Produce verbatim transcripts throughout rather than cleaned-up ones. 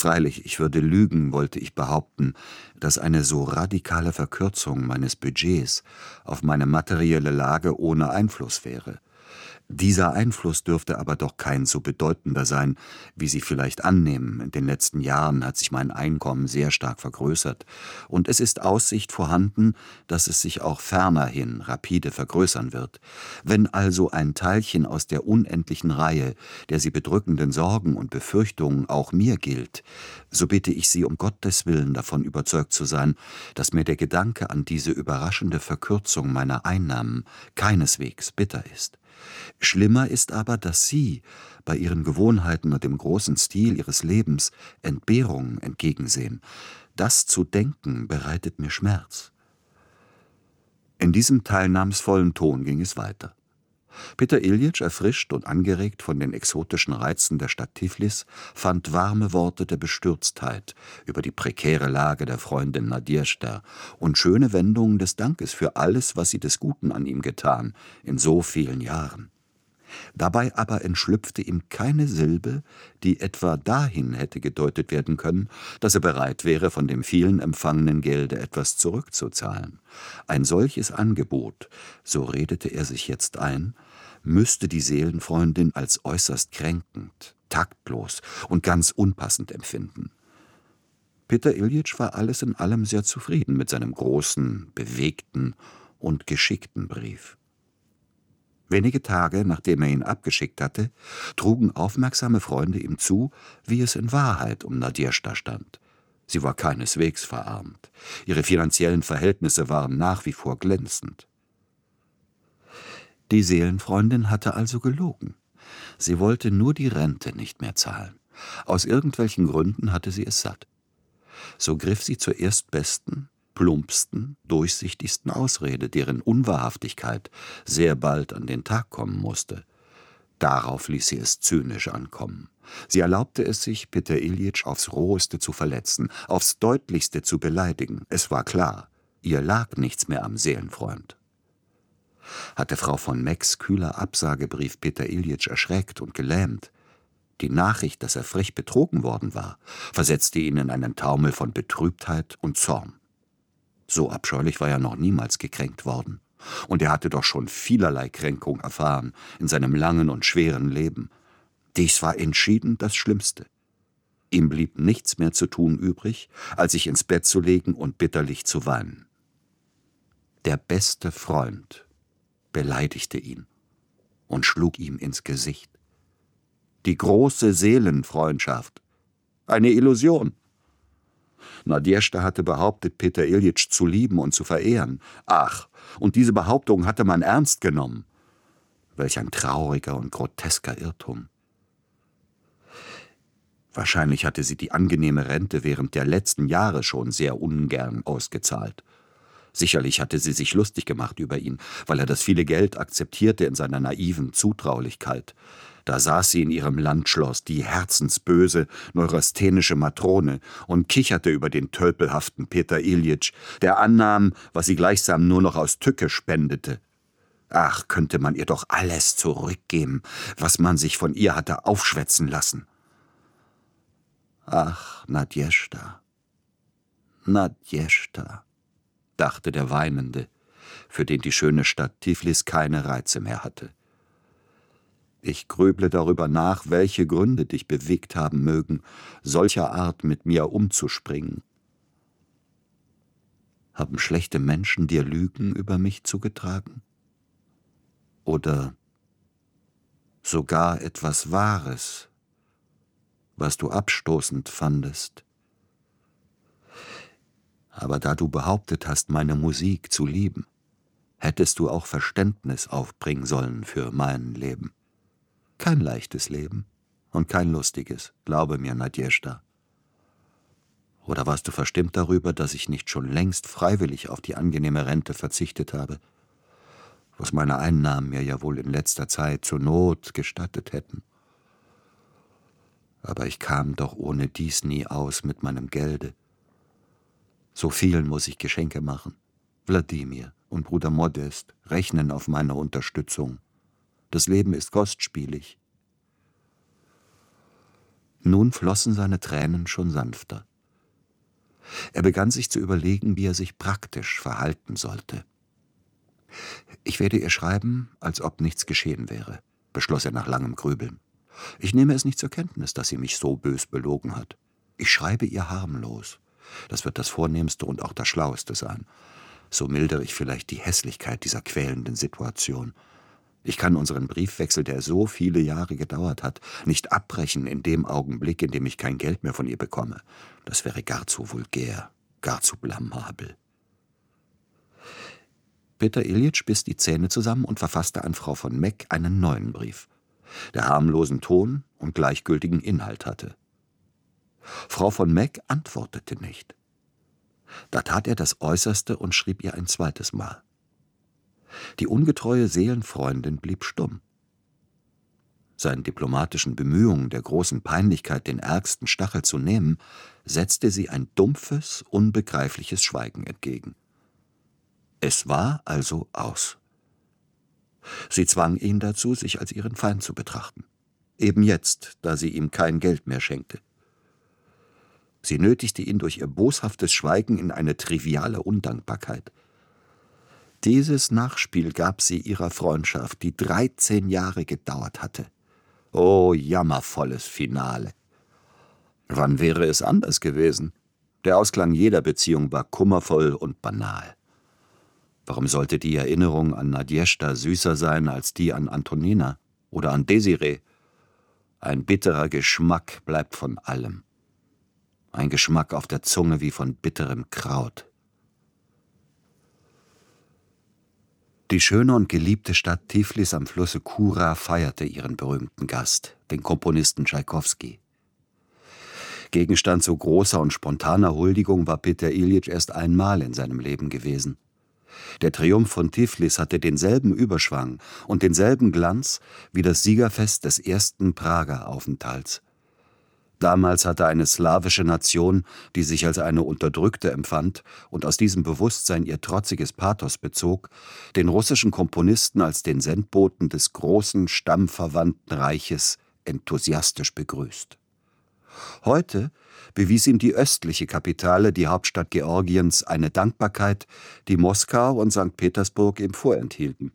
Freilich, ich würde lügen, wollte ich behaupten, dass eine so radikale Verkürzung meines Budgets auf meine materielle Lage ohne Einfluss wäre. Dieser Einfluss dürfte aber doch kein so bedeutender sein, wie Sie vielleicht annehmen. In den letzten Jahren hat sich mein Einkommen sehr stark vergrößert, und es ist Aussicht vorhanden, dass es sich auch fernerhin rapide vergrößern wird. Wenn also ein Teilchen aus der unendlichen Reihe der Sie bedrückenden Sorgen und Befürchtungen auch mir gilt, so bitte ich Sie um Gottes Willen davon überzeugt zu sein, dass mir der Gedanke an diese überraschende Verkürzung meiner Einnahmen keineswegs bitter ist. Schlimmer ist aber, dass Sie bei Ihren Gewohnheiten und dem großen Stil Ihres Lebens Entbehrungen entgegensehen. Das zu denken bereitet mir Schmerz. In diesem teilnahmsvollen Ton ging es weiter. Peter Iljitsch, erfrischt und angeregt von den exotischen Reizen der Stadt Tiflis, fand warme Worte der Bestürztheit über die prekäre Lage der Freundin Nadjeschda und schöne Wendungen des Dankes für alles, was sie des Guten an ihm getan, in so vielen Jahren. Dabei aber entschlüpfte ihm keine Silbe, die etwa dahin hätte gedeutet werden können, dass er bereit wäre, von dem vielen empfangenen Gelde etwas zurückzuzahlen. Ein solches Angebot, so redete er sich jetzt ein, müsste die Seelenfreundin als äußerst kränkend, taktlos und ganz unpassend empfinden. Peter Iljitsch war alles in allem sehr zufrieden mit seinem großen, bewegten und geschickten Brief. Wenige Tage, nachdem er ihn abgeschickt hatte, trugen aufmerksame Freunde ihm zu, wie es in Wahrheit um Nadjeschda stand. Sie war keineswegs verarmt. Ihre finanziellen Verhältnisse waren nach wie vor glänzend. Die Seelenfreundin hatte also gelogen. Sie wollte nur die Rente nicht mehr zahlen. Aus irgendwelchen Gründen hatte sie es satt. So griff sie zur erstbesten, plumpsten, durchsichtigsten Ausrede, deren Unwahrhaftigkeit sehr bald an den Tag kommen musste. Darauf ließ sie es zynisch ankommen. Sie erlaubte es sich, Peter Iljitsch aufs Roheste zu verletzen, aufs Deutlichste zu beleidigen. Es war klar, ihr lag nichts mehr am Seelenfreund. Hatte Frau von Mecks kühler Absagebrief Peter Iljitsch erschreckt und gelähmt. Die Nachricht, dass er frech betrogen worden war, versetzte ihn in einen Taumel von Betrübtheit und Zorn. So abscheulich war er noch niemals gekränkt worden. Und er hatte doch schon vielerlei Kränkung erfahren in seinem langen und schweren Leben. Dies war entschieden das Schlimmste. Ihm blieb nichts mehr zu tun übrig, als sich ins Bett zu legen und bitterlich zu weinen. Der beste Freund beleidigte ihn und schlug ihm ins Gesicht. Die große Seelenfreundschaft. Eine Illusion. Nadjeschda hatte behauptet, Peter Iljitsch zu lieben und zu verehren. Ach, und diese Behauptung hatte man ernst genommen. Welch ein trauriger und grotesker Irrtum. Wahrscheinlich hatte sie die angenehme Rente während der letzten Jahre schon sehr ungern ausgezahlt. Sicherlich hatte sie sich lustig gemacht über ihn, weil er das viele Geld akzeptierte in seiner naiven Zutraulichkeit. Da saß sie in ihrem Landschloss, die herzensböse, neurasthenische Matrone, und kicherte über den tölpelhaften Peter Iljitsch, der annahm, was sie gleichsam nur noch aus Tücke spendete. Ach, könnte man ihr doch alles zurückgeben, was man sich von ihr hatte aufschwätzen lassen. Ach, Nadjeschda, Nadjeschda, dachte der Weinende, für den die schöne Stadt Tiflis keine Reize mehr hatte. Ich grüble darüber nach, welche Gründe dich bewegt haben mögen, solcher Art mit mir umzuspringen. Haben schlechte Menschen dir Lügen über mich zugetragen? Oder sogar etwas Wahres, was du abstoßend fandest? Aber da du behauptet hast, meine Musik zu lieben, hättest du auch Verständnis aufbringen sollen für mein Leben. Kein leichtes Leben und kein lustiges, glaube mir, Nadjeschda. Oder warst du verstimmt darüber, dass ich nicht schon längst freiwillig auf die angenehme Rente verzichtet habe, was meine Einnahmen mir ja wohl in letzter Zeit zur Not gestattet hätten? Aber ich kam doch ohne dies nie aus mit meinem Gelde. So vielen muss ich Geschenke machen. Wladimir und Bruder Modest rechnen auf meine Unterstützung. Das Leben ist kostspielig. Nun flossen seine Tränen schon sanfter. Er begann sich zu überlegen, wie er sich praktisch verhalten sollte. »Ich werde ihr schreiben, als ob nichts geschehen wäre«, beschloss er nach langem Grübeln. »Ich nehme es nicht zur Kenntnis, dass sie mich so bös belogen hat. Ich schreibe ihr harmlos. Das wird das Vornehmste und auch das Schlaueste sein. So mildere ich vielleicht die Hässlichkeit dieser quälenden Situation. Ich kann unseren Briefwechsel, der so viele Jahre gedauert hat, nicht abbrechen in dem Augenblick, in dem ich kein Geld mehr von ihr bekomme. Das wäre gar zu vulgär, gar zu blamabel.« Peter Iljitsch biss die Zähne zusammen und verfasste an Frau von Meck einen neuen Brief, der harmlosen Ton und gleichgültigen Inhalt hatte. Frau von Meck antwortete nicht. Da tat er das Äußerste und schrieb ihr ein zweites Mal. Die ungetreue Seelenfreundin blieb stumm. Seinen diplomatischen Bemühungen, der großen Peinlichkeit den ärgsten Stachel zu nehmen, setzte sie ein dumpfes, unbegreifliches Schweigen entgegen. Es war also aus. Sie zwang ihn dazu, sich als ihren Feind zu betrachten. Eben jetzt, da sie ihm kein Geld mehr schenkte. Sie nötigte ihn durch ihr boshaftes Schweigen in eine triviale Undankbarkeit. Dieses Nachspiel gab sie ihrer Freundschaft, die dreizehn Jahre gedauert hatte. Oh, jammervolles Finale! Wann wäre es anders gewesen? Der Ausklang jeder Beziehung war kummervoll und banal. Warum sollte die Erinnerung an Nadjeschda süßer sein als die an Antonina oder an Desiree? Ein bitterer Geschmack bleibt von allem. Ein Geschmack auf der Zunge wie von bitterem Kraut. Die schöne und geliebte Stadt Tiflis am Flusse Kura feierte ihren berühmten Gast, den Komponisten Tschaikowski. Gegenstand so großer und spontaner Huldigung war Peter Iljitsch erst einmal in seinem Leben gewesen. Der Triumph von Tiflis hatte denselben Überschwang und denselben Glanz wie das Siegerfest des ersten Prager Aufenthalts. Damals hatte eine slawische Nation, die sich als eine Unterdrückte empfand und aus diesem Bewusstsein ihr trotziges Pathos bezog, den russischen Komponisten als den Sendboten des großen, stammverwandten Reiches enthusiastisch begrüßt. Heute bewies ihm die östliche Kapitale, die Hauptstadt Georgiens, eine Dankbarkeit, die Moskau und Sankt Petersburg ihm vorenthielten.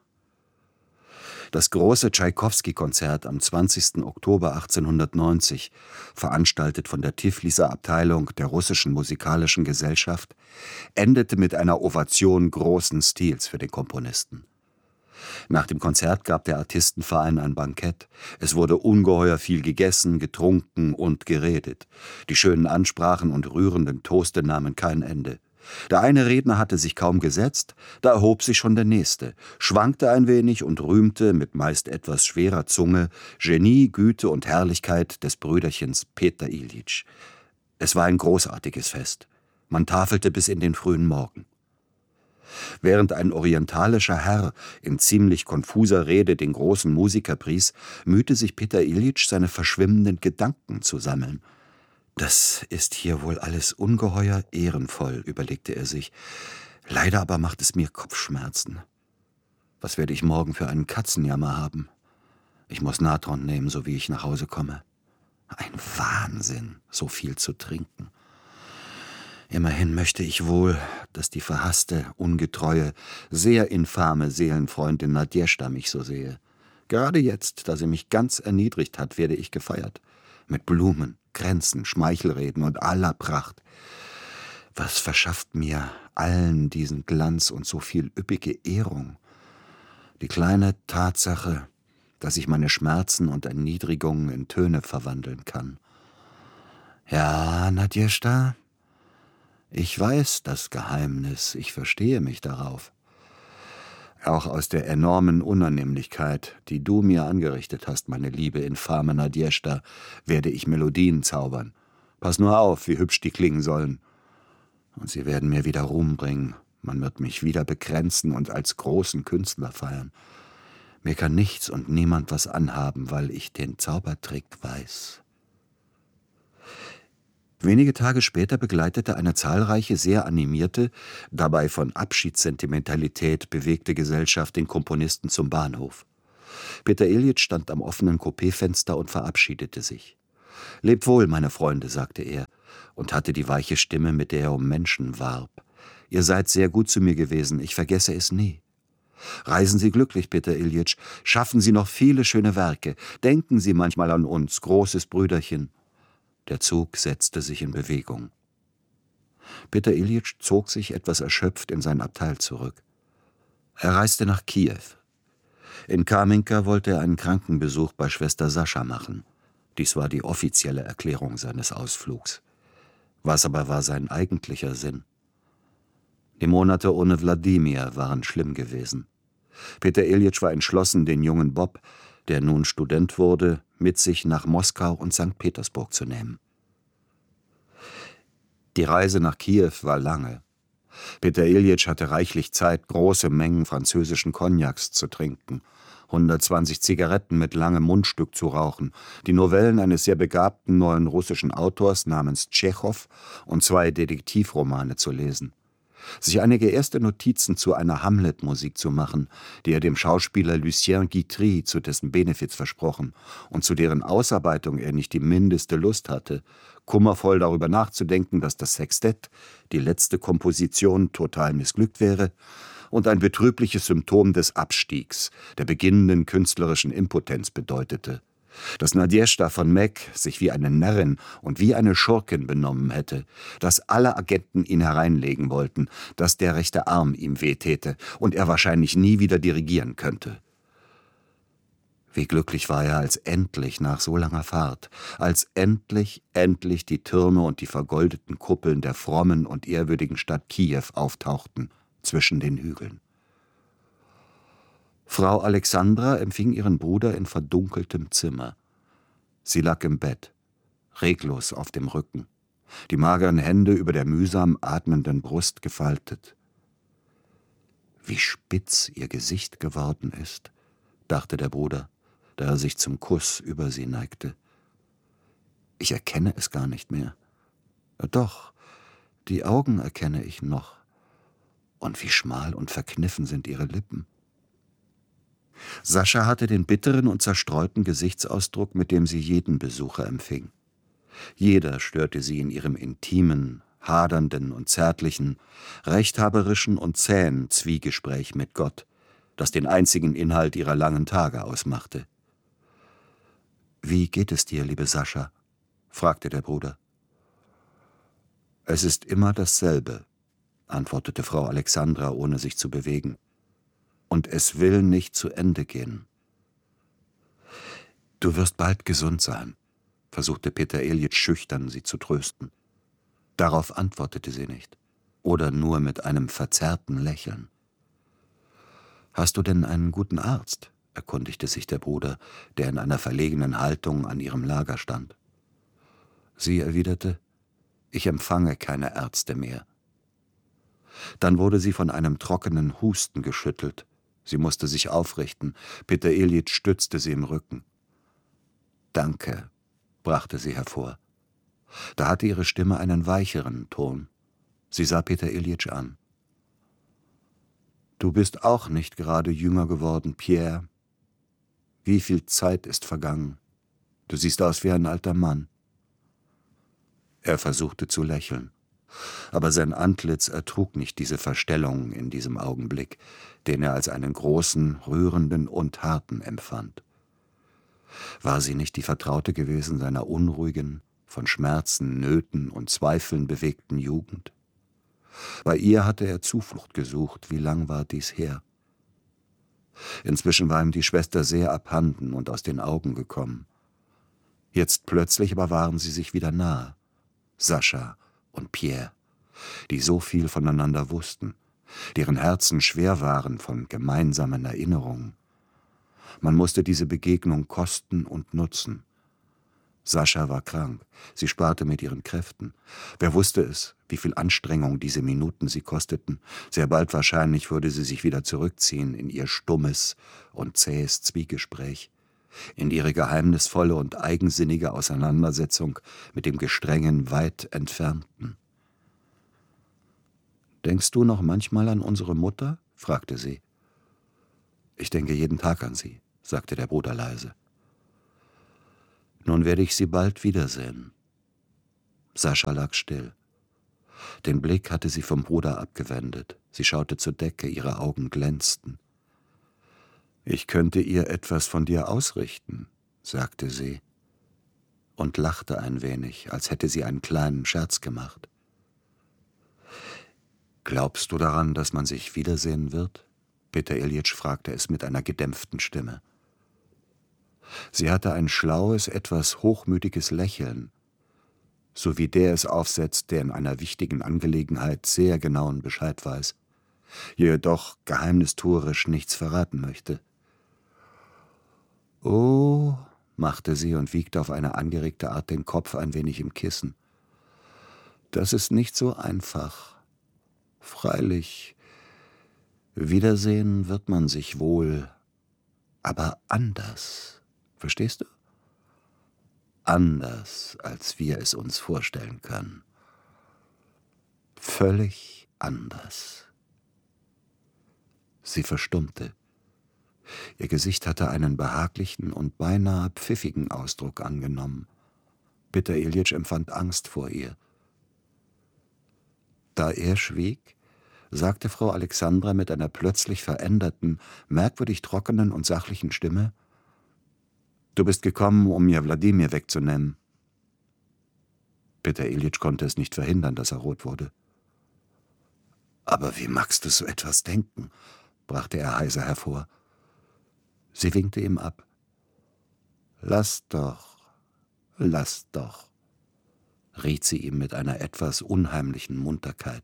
Das große Tschaikowski-Konzert am zwanzigsten Oktober achtzehnhundertneunzig, veranstaltet von der Tifliser Abteilung der Russischen Musikalischen Gesellschaft, endete mit einer Ovation großen Stils für den Komponisten. Nach dem Konzert gab der Artistenverein ein Bankett. Es wurde ungeheuer viel gegessen, getrunken und geredet. Die schönen Ansprachen und rührenden Toaste nahmen kein Ende. Der eine Redner hatte sich kaum gesetzt, da erhob sich schon der nächste, schwankte ein wenig und rühmte mit meist etwas schwerer Zunge Genie, Güte und Herrlichkeit des Brüderchens Peter Iljitsch. Es war ein großartiges Fest. Man tafelte bis in den frühen Morgen. Während ein orientalischer Herr in ziemlich konfuser Rede den großen Musiker pries, mühte sich Peter Iljitsch, seine verschwimmenden Gedanken zu sammeln. »Das ist hier wohl alles ungeheuer ehrenvoll«, überlegte er sich. »Leider aber macht es mir Kopfschmerzen. Was werde ich morgen für einen Katzenjammer haben? Ich muss Natron nehmen, so wie ich nach Hause komme. Ein Wahnsinn, so viel zu trinken. Immerhin möchte ich wohl, dass die verhasste, ungetreue, sehr infame Seelenfreundin Nadjeschda mich so sehe. Gerade jetzt, da sie mich ganz erniedrigt hat, werde ich gefeiert. Mit Blumen, Kränzen, Schmeichelreden und aller Pracht. Was verschafft mir allen diesen Glanz und so viel üppige Ehrung? Die kleine Tatsache, dass ich meine Schmerzen und Erniedrigungen in Töne verwandeln kann. Ja, Nadjeschda, ich weiß das Geheimnis, ich verstehe mich darauf. Auch aus der enormen Unannehmlichkeit, die du mir angerichtet hast, meine liebe, infame Nadjeschda, werde ich Melodien zaubern. Pass nur auf, wie hübsch die klingen sollen. Und sie werden mir wieder Ruhm bringen. Man wird mich wieder bekränzen und als großen Künstler feiern. Mir kann nichts und niemand was anhaben, weil ich den Zaubertrick weiß.« Wenige Tage später begleitete eine zahlreiche, sehr animierte, dabei von Abschiedssentimentalität bewegte Gesellschaft den Komponisten zum Bahnhof. Peter Iljitsch stand am offenen Coupéfenster und verabschiedete sich. »Lebt wohl, meine Freunde«, sagte er und hatte die weiche Stimme, mit der er um Menschen warb. »Ihr seid sehr gut zu mir gewesen, ich vergesse es nie. Reisen Sie glücklich, Peter Iljitsch, schaffen Sie noch viele schöne Werke, denken Sie manchmal an uns, großes Brüderchen.« Der Zug setzte sich in Bewegung. Peter Iljitsch zog sich etwas erschöpft in sein Abteil zurück. Er reiste nach Kiew. In Kaminka wollte er einen Krankenbesuch bei Schwester Sascha machen. Dies war die offizielle Erklärung seines Ausflugs. Was aber war sein eigentlicher Sinn? Die Monate ohne Wladimir waren schlimm gewesen. Peter Iljitsch war entschlossen, den jungen Bob, der nun Student wurde, mit sich nach Moskau und Sankt Petersburg zu nehmen. Die Reise nach Kiew war lange. Peter Iljitsch hatte reichlich Zeit, große Mengen französischen Cognacs zu trinken, hundertzwanzig Zigaretten mit langem Mundstück zu rauchen, die Novellen eines sehr begabten neuen russischen Autors namens Tschechow und zwei Detektivromane zu lesen, sich einige erste Notizen zu einer Hamlet-Musik zu machen, die er dem Schauspieler Lucien Guitry zu dessen Benefiz versprochen und zu deren Ausarbeitung er nicht die mindeste Lust hatte, kummervoll darüber nachzudenken, dass das Sextett, die letzte Komposition, total missglückt wäre und ein betrübliches Symptom des Abstiegs, der beginnenden künstlerischen Impotenz bedeutete, dass Nadjeshda von Meck sich wie eine Närrin und wie eine Schurkin benommen hätte, dass alle Agenten ihn hereinlegen wollten, dass der rechte Arm ihm wehtäte und er wahrscheinlich nie wieder dirigieren könnte. Wie glücklich war er, als endlich nach so langer Fahrt, als endlich, endlich die Türme und die vergoldeten Kuppeln der frommen und ehrwürdigen Stadt Kiew auftauchten zwischen den Hügeln. Frau Alexandra empfing ihren Bruder in verdunkeltem Zimmer. Sie lag im Bett, reglos auf dem Rücken, die mageren Hände über der mühsam atmenden Brust gefaltet. »Wie spitz ihr Gesicht geworden ist«, dachte der Bruder, da er sich zum Kuss über sie neigte. »Ich erkenne es gar nicht mehr. Doch, die Augen erkenne ich noch. Und wie schmal und verkniffen sind ihre Lippen.« Sascha hatte den bitteren und zerstreuten Gesichtsausdruck, mit dem sie jeden Besucher empfing. Jeder störte sie in ihrem intimen, hadernden und zärtlichen, rechthaberischen und zähen Zwiegespräch mit Gott, das den einzigen Inhalt ihrer langen Tage ausmachte. »Wie geht es dir, liebe Sascha?« fragte der Bruder. »Es ist immer dasselbe«, antwortete Frau Alexandra, ohne sich zu bewegen. »Und es will nicht zu Ende gehen.« »Du wirst bald gesund sein«, versuchte Peter Iljitsch schüchtern, sie zu trösten. Darauf antwortete sie nicht, oder nur mit einem verzerrten Lächeln. »Hast du denn einen guten Arzt?« erkundigte sich der Bruder, der in einer verlegenen Haltung an ihrem Lager stand. Sie erwiderte, »Ich empfange keine Ärzte mehr.« Dann wurde sie von einem trockenen Husten geschüttelt. Sie musste sich aufrichten. Peter Iljitsch stützte sie im Rücken. »Danke«, brachte sie hervor. Da hatte ihre Stimme einen weicheren Ton. Sie sah Peter Iljitsch an. »Du bist auch nicht gerade jünger geworden, Pierre. Wie viel Zeit ist vergangen? Du siehst aus wie ein alter Mann.« Er versuchte zu lächeln, aber sein Antlitz ertrug nicht diese Verstellung in diesem Augenblick, den er als einen großen, rührenden und harten empfand. War sie nicht die Vertraute gewesen seiner unruhigen, von Schmerzen, Nöten und Zweifeln bewegten Jugend? Bei ihr hatte er Zuflucht gesucht. Wie lang war dies her? Inzwischen war ihm die Schwester sehr abhanden und aus den Augen gekommen. Jetzt plötzlich aber waren sie sich wieder nahe. Sascha und Pierre, die so viel voneinander wussten, deren Herzen schwer waren von gemeinsamen Erinnerungen. Man musste diese Begegnung kosten und nutzen. Sascha war krank, sie sparte mit ihren Kräften. Wer wusste es, wie viel Anstrengung diese Minuten sie kosteten? Sehr bald wahrscheinlich würde sie sich wieder zurückziehen in ihr stummes und zähes Zwiegespräch, in ihre geheimnisvolle und eigensinnige Auseinandersetzung mit dem gestrengen, weit Entfernten. »Denkst du noch manchmal an unsere Mutter?« fragte sie. »Ich denke jeden Tag an sie«, sagte der Bruder leise. Nun werde ich Sie bald wiedersehen. Sascha lag still. Den Blick hatte sie vom Bruder abgewendet. Sie schaute zur Decke, ihre Augen glänzten. »Ich könnte ihr etwas von dir ausrichten«, sagte sie und lachte ein wenig, als hätte sie einen kleinen Scherz gemacht. »Glaubst du daran, dass man sich wiedersehen wird?« Peter Iljitsch fragte es mit einer gedämpften Stimme. Sie hatte ein schlaues, etwas hochmütiges Lächeln, so wie der es aufsetzt, der in einer wichtigen Angelegenheit sehr genauen Bescheid weiß, jedoch geheimnistuerisch nichts verraten möchte. »Oh«, machte sie und wiegte auf eine angeregte Art den Kopf ein wenig im Kissen. »Das ist nicht so einfach. Freilich, wiedersehen wird man sich wohl, aber anders, verstehst du? Anders, als wir es uns vorstellen können. Völlig anders.« Sie verstummte. Ihr Gesicht hatte einen behaglichen und beinahe pfiffigen Ausdruck angenommen. Peter Iljitsch empfand Angst vor ihr. Da er schwieg, sagte Frau Alexandra mit einer plötzlich veränderten, merkwürdig trockenen und sachlichen Stimme: »Du bist gekommen, um mir Wladimir wegzunehmen.« Peter Iljitsch konnte es nicht verhindern, dass er rot wurde. »Aber wie magst du so etwas denken?« brachte er heiser hervor. Sie winkte ihm ab. »Lass doch, lass doch«, riet sie ihm mit einer etwas unheimlichen Munterkeit.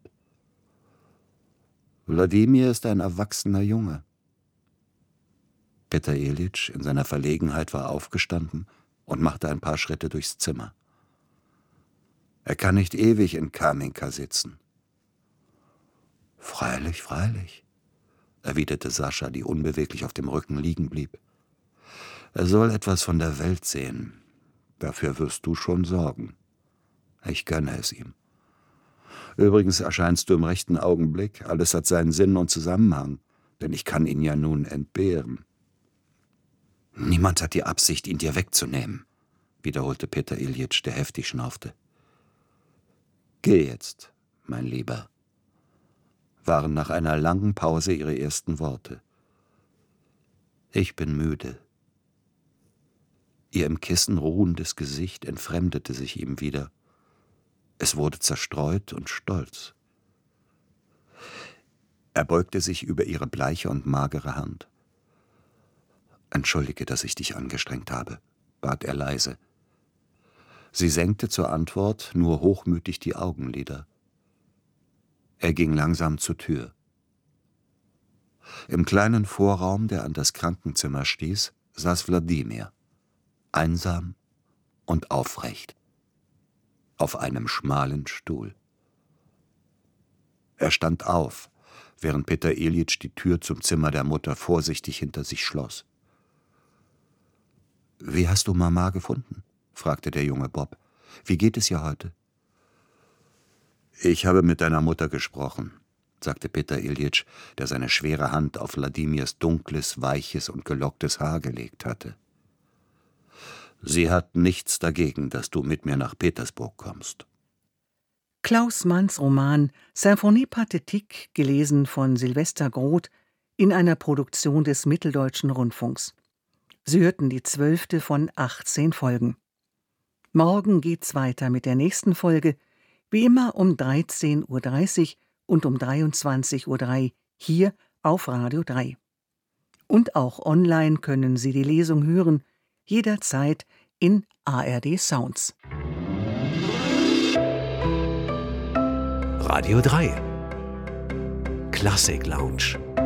»Wladimir ist ein erwachsener Junge.« Peter Iljitsch in seiner Verlegenheit war aufgestanden und machte ein paar Schritte durchs Zimmer. »Er kann nicht ewig in Kaminka sitzen.« »Freilich, freilich«, erwiderte Sascha, die unbeweglich auf dem Rücken liegen blieb. »Er soll etwas von der Welt sehen. Dafür wirst du schon sorgen. Ich gönne es ihm. Übrigens erscheinst du im rechten Augenblick. Alles hat seinen Sinn und Zusammenhang, denn ich kann ihn ja nun entbehren.« »Niemand hat die Absicht, ihn dir wegzunehmen«, wiederholte Peter Iljitsch, der heftig schnaufte. »Geh jetzt, mein Lieber«, waren nach einer langen Pause ihre ersten Worte. »Ich bin müde.« Ihr im Kissen ruhendes Gesicht entfremdete sich ihm wieder. Es wurde zerstreut und stolz. Er beugte sich über ihre bleiche und magere Hand. »Entschuldige, dass ich dich angestrengt habe«, bat er leise. Sie senkte zur Antwort nur hochmütig die Augenlider. Er ging langsam zur Tür. Im kleinen Vorraum, der an das Krankenzimmer stieß, saß Wladimir, einsam und aufrecht, auf einem schmalen Stuhl. Er stand auf, während Peter Iljitsch die Tür zum Zimmer der Mutter vorsichtig hinter sich schloss. »Wie hast du Mama gefunden?« fragte der junge Bob. »Wie geht es ihr heute?« »Ich habe mit deiner Mutter gesprochen«, sagte Peter Iljitsch, der seine schwere Hand auf Wladimirs dunkles, weiches und gelocktes Haar gelegt hatte. »Sie hat nichts dagegen, dass du mit mir nach Petersburg kommst.« Klaus Manns Roman Symphonie Pathétique, gelesen von Sylvester Groth, in einer Produktion des Mitteldeutschen Rundfunks. Sie hörten die zwölfte von achtzehn Folgen. Morgen geht's weiter mit der nächsten Folge, wie immer um dreizehn Uhr dreißig und um dreiundzwanzig Uhr drei hier auf Radio drei. Und auch online können Sie die Lesung hören, jederzeit in A R D Sounds. Radio drei Klassik Lounge.